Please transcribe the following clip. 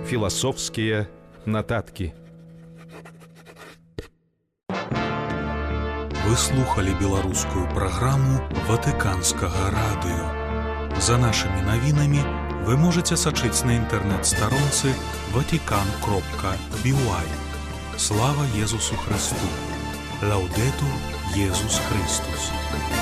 Філасофскія нататкі. Вы слухали беларускую праграму Ватыканскага радыё. За нашымі навінамі вы можаце сачыць на інтэрнэт-старонцы vatican.by. Слава Езусу Христу! Лаўдэтур Езус Христус!